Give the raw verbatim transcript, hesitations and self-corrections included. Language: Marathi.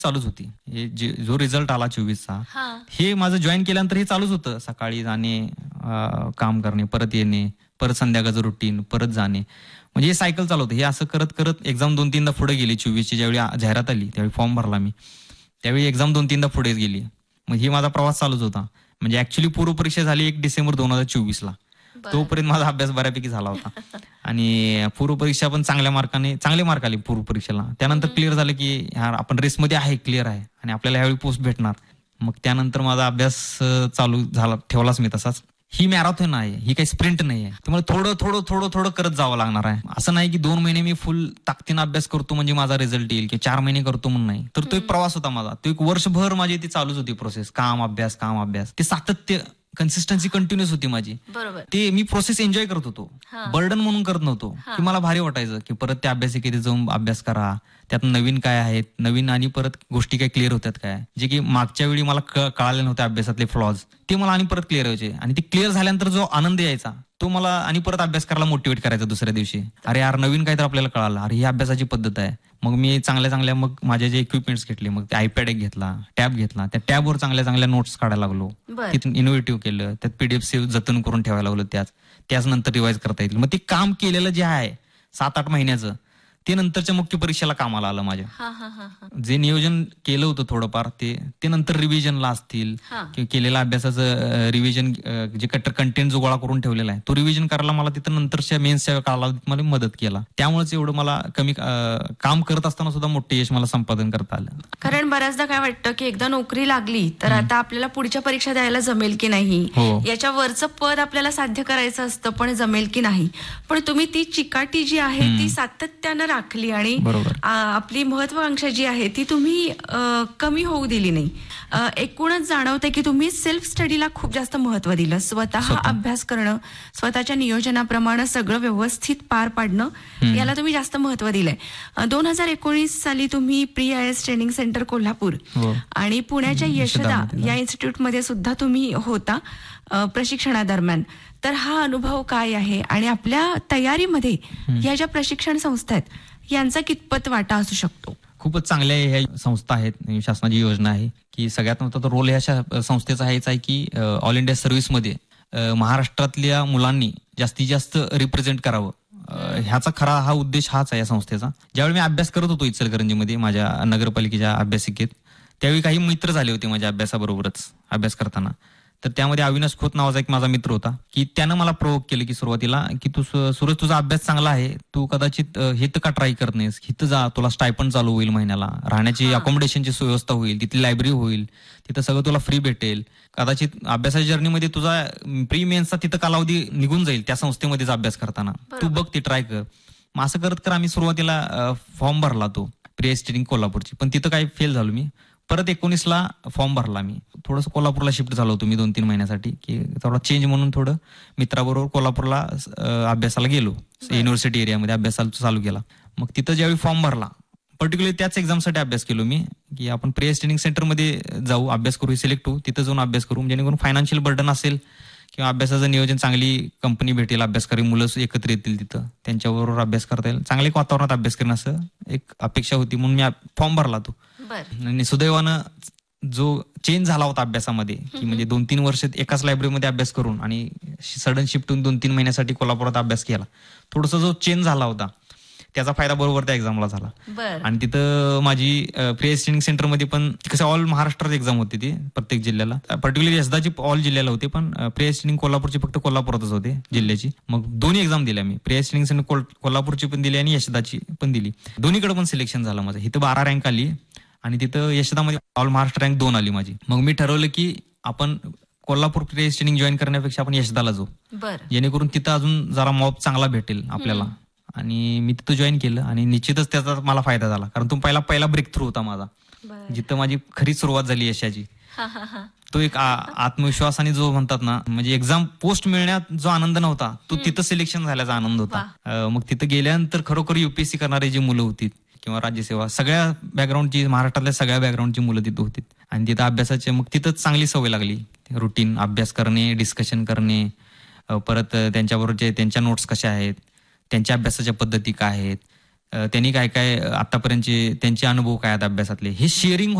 चालूच होती. हे जे जो रिझल्ट आला चोवीसचा, हां. हे माझं जॉईन केल्यानंतर हे चालूच होतं. सकाळी जाणे, अ, काम करणे, परत येणे, परत संध्याकाळचं रुटीन, परत जाणे. म्हणजे हे सायकल चालू होतं. हे असं करत करत एक्झाम दोन तीनदा पुढे गेली. चोवीसची ज्यावेळी आ- जाहिरात आली, त्यावेळी फॉर्म भरला मी. त्यावेळी एक्झाम दोन तीनदा पुढे गेली. मग ही माझा प्रवास चालूच होता. म्हणजे ऍक्च्युली पूर्वपरीक्षा झाली एक डिसेंबर दोन हजार चोवीसला. बरं. तोपर्यंत माझा अभ्यास बऱ्यापैकी झाला होता. आणि पूर्वपरीक्षा पण चांगल्या मार्काने चांगले मार्क आले पूर्वपरीक्षेला. त्यानंतर क्लिअर झालं की यार आपण रेसमध्ये आहे, क्लिअर आहे आणि आपल्याला ह्यावेळी पोस्ट भेटणार. मग त्यानंतर माझा अभ्यास अ, चालू झाला, ठेवलाच मी तसाच. ही मॅरेथॉन आहे, ही काही स्प्रिंट नाही आहे. तुम्हाला थोडं थोडं थोडं थोडं करत जावं लागणार आहे. असं नाही की दोन महिने मी फुल ताकदीनं अभ्यास करतो म्हणजे माझा रिझल्ट येईल, किंवा चार महिने करतो म्हणून नाही. तर तो एक प्रवास होता माझा. तो एक वर्षभर माझी ती चालूच होती प्रोसेस. काम अभ्यास, काम अभ्यास. ते सातत्य, कन्सिस्टन्सी कंटिन्युअस होती माझी. बरोबर. ते मी प्रोसेस एन्जॉय करत होतो. हां. बर्डन म्हणून करत नव्हतो. की मला भारी वाटायचं की परत त्या अभ्यासिकेत जाऊन अभ्यास करा, त्यात नवीन काय आहेत, नवीन आणि परत गोष्टी काय क्लिअर होतात काय, जे की मागच्या वेळी मला क- कळाले नव्हते अभ्यासातले फ्लॉज, ते मला आणि परत क्लिअर व्हायचे. आणि ते क्लिअर झाल्यानंतर जो आनंद यायचा तो मला आणि परत अभ्यास करायला मोटिवेट करायचा दुसऱ्या दिवशी. अरे यार नवीन काय तर आपल्याला कळालं, अरे ही अभ्यासाची पद्धत आहे. मग मी चांगल्या चांगल्या मग माझे जे इक्विपमेंट्स घेतले, मग ते आयपॅड एक घेतला, टॅब घेतला, त्या टॅबवर चांगल्या चांगल्या नोट्स काढायला लागलो. बरं. तिथून इनोव्हेटिव्ह केलं, त्यात पीडीएफ सेव्ह जतन करून ठेवायला लागलो. त्याच त्याच नंतर रिवाइज करता येईल. मग ते काम केलेलं जे आहे सात आठ महिन्याचं, ते नंतरच्या मुख्य परीक्षेला कामाला आलं माझ्या. हा हा हा हा. जे नियोजन केलं होतं थोडंफार ते ते नंतर रिव्हिजनला असतील, हा. किंवा केलेलं अभ्यासाचं रिव्हिजन, जे कट्टर कंटेंट जो गोळा करून ठेवलेला आहे तो रिव्हिजन करायला मला तिथं नंतरच्या मेन्सच्या कालावधीत मला मदत केला. त्यामुळेच एवढं मला कमी अं, काम करत असताना सुद्धा मोठे यश मला संपादन करता आलं. कारण बऱ्याचदा काय वाटतं की एकदा नोकरी लागली तर आता आपल्याला पुढच्या परीक्षा द्यायला जमेल की नाही, हो. याच्या वरचं पद आपल्याला साध्य करायचं असतं पण जमेल की नाही. पण तुम्ही ती चिकाटी जी आहे ती सातत्यानं राखली आणि बरोबर. आ, आपली महत्वाकांक्षा जी आहे ती तुम्ही अ, कमी होऊ दिली नाही. अ, एकूणच जाणवते की तुम्ही सेल्फ स्टडीला खूप जास्त महत्व दिलं. स्वतः स्वतः. अभ्यास करणं, स्वतःच्या नियोजनाप्रमाणे सगळं व्यवस्थित पार पाडणं, याला तुम्ही जास्त महत्व दिलंय. दोन हजार एकोणीस साली तुम्ही pre I S training centre Kolhapur हो. आणि पुण्याच्या यशदा यशदामध्ये. या इन्स्टिट्यूटमध्ये सुद्धा तुम्ही होता अ, प्रशिक्षणादरम्यान. तर हा अनुभव काय आहे आणि आपल्या तयारीमध्ये या ज्या प्रशिक्षण संस्था आहेत यांचा कितपत वाटा असू शकतो? खूपच चांगल्या ह्या संस्था आहेत, शासनाची योजना आहे की सगळ्यात मोठा रोल ह्या शा- संस्थेचा हेच आहे की ऑल इंडिया सर्व्हिसमध्ये अ, महाराष्ट्रातल्या मुलांनी जास्तीत जास्त रिप्रेझेंट करावं. अ, ह्याचा खरा हा उद्देश हाच आहे या संस्थेचा. ज्यावेळी मी अभ्यास करत होतो इचलकरंजीमध्ये माझ्या नगरपालिकेच्या अभ्यासिकेत, त्यावेळी काही मित्र झाले होते माझ्या अभ्यासाबरोबरच अभ्यास करताना. तर त्यामध्ये अविनाश खोत नावाचा एक माझा मित्र होता की त्यानं मला प्रोवोक केलं की सुरुवातीला की तू सु- सूरज तुझा अभ्यास चांगला आहे, तू कदाचित अ, हे तर का ट्राय करत नाहीस, इथं जा, तुला स्टायपंड चालू होईल महिन्याला, राहण्याची अकोमोडेशनची व्यवस्था होईल, तिथली लायब्ररी होईल, तिथं सगळं तुला फ्री भेटेल, कदाचित अभ्यासाच्या जर्नीमध्ये तुझा प्री मेन्सचा तिथं कालावधी निघून जाईल त्या संस्थेमध्येच अभ्यास करताना. तू बघ ते ट्राय कर. मग असं करत कर आम्ही सुरुवातीला फॉर्म भरला तो प्री एस ट्रेनिंग कोल्हापूरची, पण तिथं काही फेल झालो मी. परत एकोणीसला फॉर्म भरला मी. थोडंसं कोल्हापूरला शिफ्ट झालो होतो मी दोन तीन महिन्यासाठी की थोडा चेंज म्हणून थोडं मित्राबरोबर कोल्हापूरला अं, अभ्यासाला गेलो. युनिव्हर्सिटी एरियामध्ये अभ्यासाला चालू केला. मग तिथं ज्यावेळी फॉर्म भरला, पर्टिक्युलरली त्याच एक्झामसाठी अभ्यास केलो मी की आपण प्री ट्रेनिंग सेंटरमध्ये जाऊ, अभ्यास करू, सिलेक्ट होऊ, तिथं जाऊन अभ्यास करू, जेणेकरून फायनान्शियल बर्डन असेल किंवा अभ्यासाचं नियोजन, चांगली कंपनी भेटेल, अभ्यासकरी मुलं एकत्र येतील तिथं, त्यांच्याबरोबर अभ्यास करता येईल, चांगले वातावरणात अभ्यास करणं असं एक अपेक्षा होती म्हणून मी फॉर्म भरला तो. बरं. आणि सुदैवानं जो चेंज झाला होता अभ्यासामध्ये की म्हणजे दोन तीन वर्ष एकाच लायब्ररीमध्ये अभ्यास करून आणि सडन शिफ्ट होऊन दोन तीन महिन्यासाठी कोल्हापुरात अभ्यास केला, थोडासा जो चेंज झाला होता त्याचा फायदा बरोबर त्या एक्झामला झाला. बरं. आणि तिथं माझी प्री ट्रेनिंग सेंटरमध्ये पण कसं ऑल महाराष्ट्रात एक्झाम होती ती, प्रत्येक जिल्ह्याला, पर्टिक्युलरली यशदाची ऑल जिल्ह्याला होती, पण प्री ट्रेनिंग कोल्हापूरची फक्त कोल्हापुरातच होते जिल्ह्याची. मग दोन्ही एक्झाम दिल्या मी, प्री ट्रेनिंग सेंटर कोल्हापूरची पण दिली आणि यशदाची पण दिली. दोन्हीकडे पण सिलेक्शन झालं माझं. इथं बारा रँक आली आणि तिथं यशदामध्ये ऑल महाराष्ट्र रँक दोन आली माझी. मग मी ठरवलं की आपण कोल्हापूर प्री ट्रेनिंग जॉईन करण्यापेक्षा आपण यशदाला जाऊ, बरं. जेणेकरून तिथं अजून जरा मॉब चांगला भेटेल आपल्याला. आणि मी तिथं जॉईन केलं आणि निश्चितच त्याचा मला फायदा झाला, कारण तो पहिला पहिला ब्रेक थ्रू होता माझा, बरं. जिथं माझी खरी सुरुवात झाली यशाची. हा हा हा. तो एक आ- आत्मविश्वास आणि जो म्हणतात ना, म्हणजे एक्झाम पोस्ट मिळण्यात जो आनंद नव्हता तो तिथं सिलेक्शन झाल्याचा आनंद होता. अं, मग तिथं गेल्यानंतर खरोखर युपीएससी करणारी जी मुलं होती किंवा राज्यसेवा, सगळ्या बॅकग्राऊंडची, महाराष्ट्रातल्या सगळ्या बॅकग्राऊंडची मुलं तिथं होती आणि तिथं अभ्यासाचे मग तिथंच चांगली सवय लागली. रुटीन अभ्यास करणे, डिस्कशन करणे, अं, परत त्यांच्याबरोबरचे त्यांच्या नोट्स कशा आहेत, त्यांच्या अभ्यासाच्या पद्धती काय आहेत, त्यांनी काय काय आतापर्यंतचे त्यांचे अनुभव काय आहेत अभ्यासातले, हे शेअरिंग